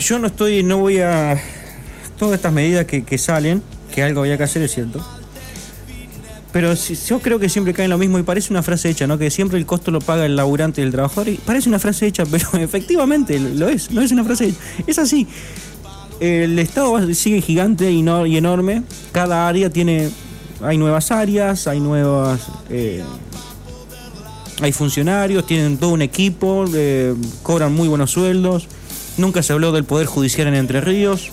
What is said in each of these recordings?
yo no voy a... Todas estas medidas que salen, que algo había que hacer, es cierto. Pero yo creo que siempre cae en lo mismo y parece una frase hecha, ¿no? Que siempre el costo lo paga el laburante y el trabajador. Y parece una frase hecha, pero efectivamente lo es. No es una frase hecha. Es así. El Estado sigue gigante y enorme. Cada área hay nuevas áreas, hay nuevas... hay funcionarios, tienen todo un equipo, cobran muy buenos sueldos. Nunca se habló del Poder Judicial en Entre Ríos.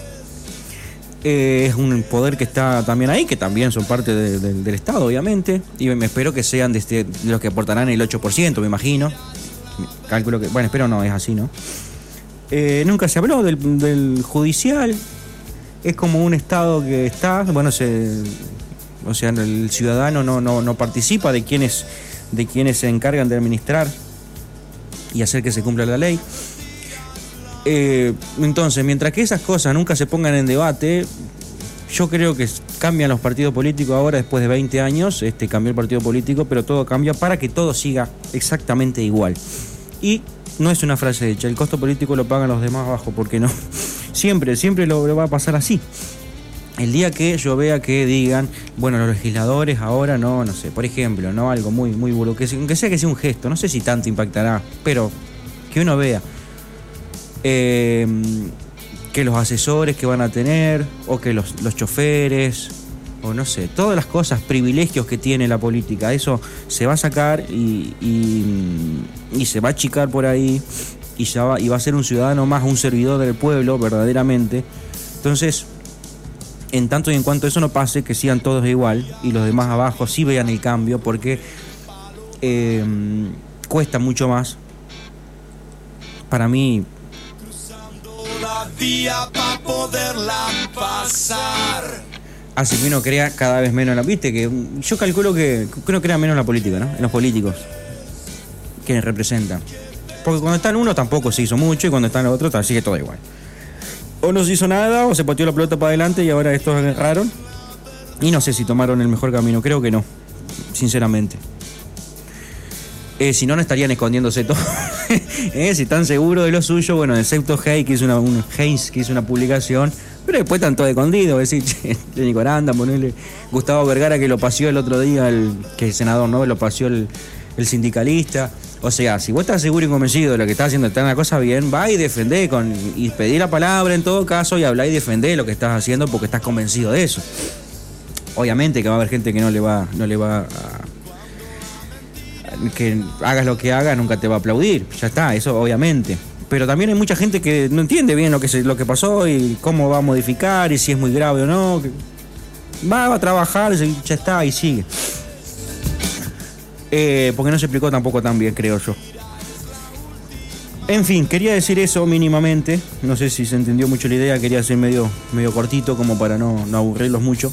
Es un poder que está también ahí, que también son parte del Estado, obviamente. Y me espero que sean de los que aportarán el 8%, me imagino. Cálculo que... Bueno, espero no, es así, ¿no? Nunca se habló del judicial. Es como un Estado que está... Bueno, o sea, el ciudadano no participa de quienes se encargan de administrar y hacer que se cumpla la ley. Entonces, mientras que esas cosas nunca se pongan en debate, yo creo que cambian los partidos políticos ahora, después de 20 años, cambió el partido político, pero todo cambia para que todo siga exactamente igual. Y no es una frase hecha, el costo político lo pagan los demás abajo, porque no. Siempre lo va a pasar así. El día que yo vea que digan, bueno, los legisladores ahora no sé, por ejemplo, no algo muy burdo, aunque sea un gesto, no sé si tanto impactará, pero que uno vea que los asesores que van a tener, o que los choferes, o no sé, todas las cosas, privilegios que tiene la política, eso se va a sacar y se va a achicar por ahí, y va a ser un ciudadano más, un servidor del pueblo, verdaderamente. Entonces, en tanto y en cuanto eso no pase, que sigan todos igual, y los demás abajo sí vean el cambio, porque cuesta mucho más. Para mí, para poderla pasar, hace que uno crea cada vez menos en la... Viste que yo calculo que uno crea menos en la política, ¿no? En los políticos quienes representan. Porque cuando está en uno tampoco se hizo mucho, y cuando está en el otro sigue todo igual. O no se hizo nada, o se pateó la pelota para adelante y ahora estos agarraron. Y no sé si tomaron el mejor camino, creo que no, sinceramente. Si no estarían escondiéndose todo. Si están seguros de lo suyo, bueno, excepto Hayes, que hizo una publicación, pero después están todos escondidos. Es decir, Nico Aranda, ponerle Gustavo Vergara, que lo paseó el otro día, que es senador, ¿no? Lo paseó el sindicalista. O sea, si vos estás seguro y convencido de lo que estás haciendo, está una cosa bien, va y defendé y pedí la palabra en todo caso, y hablá y defendé lo que estás haciendo porque estás convencido de eso. Obviamente que va a haber gente que no le va a... que hagas lo que hagas, nunca te va a aplaudir, ya está, eso obviamente. Pero también hay mucha gente que no entiende bien lo que pasó y cómo va a modificar y si es muy grave o no. Va a trabajar, ya está, y sigue. Porque no se explicó tampoco tan bien, creo yo. En fin, quería decir eso mínimamente. No sé si se entendió mucho la idea, quería ser medio cortito como para no aburrirlos mucho.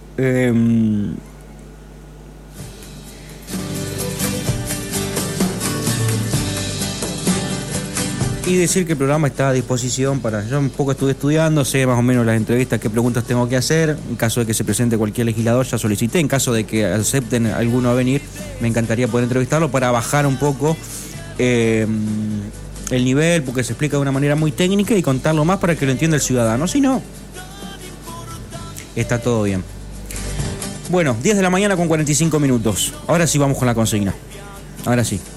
Y decir que el programa está a disposición para... Yo un poco estuve estudiando, sé más o menos las entrevistas, qué preguntas tengo que hacer. En caso de que se presente cualquier legislador, ya solicité. En caso de que acepten alguno a venir, me encantaría poder entrevistarlo para bajar un poco el nivel, porque se explica de una manera muy técnica, y contarlo más para que lo entienda el ciudadano. Si no, está todo bien. Bueno, 10 de la mañana con 45 minutos. Ahora sí vamos con la consigna. Ahora sí.